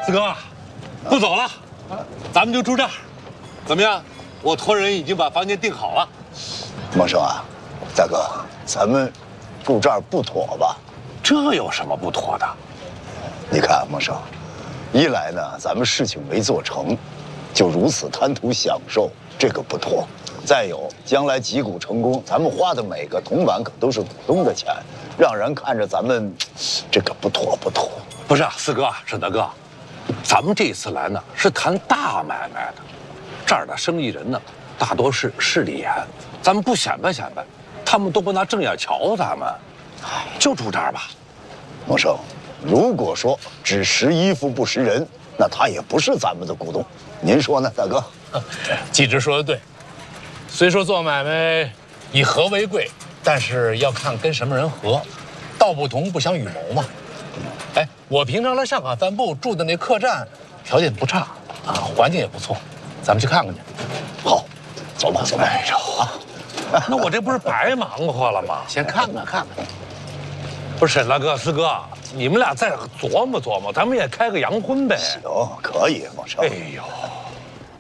四哥，不走了，咱们就住这儿，怎么样？我托人已经把房间订好了。 孟生啊，大哥，咱们住这儿不妥吧？ 这有什么不妥的？ 你看，孟生，一来呢，咱们事情没做成，就如此贪图享受，这个不妥。再有，将来击鼓成功，咱们花的每个铜板可都是股东的钱，让人看着咱们，这个不妥不妥。 不是啊，四哥，沈大哥，咱们这次来呢是谈大买卖的，这儿的生意人呢大多是势利眼，咱们不显摆显摆，他们都不拿正眼瞧咱们，就住这儿吧。 孟生，如果说只识衣服不识人，那他也不是咱们的股东，您说呢，大哥？ 季直说的对。虽说做买卖以和为贵，但是要看跟什么人合，道不同不相与谋嘛。哎，我平常来上海散步，住的那客栈条件不差啊，环境也不错，咱们去看看去。 好，走吧，走吧。 哎呦，那我这不是白忙活了吗？ 先看看看看。 不是沈大哥、四哥，你们俩再琢磨琢磨，咱们也开个洋荤呗。 行，可以，孟生。 哎呦。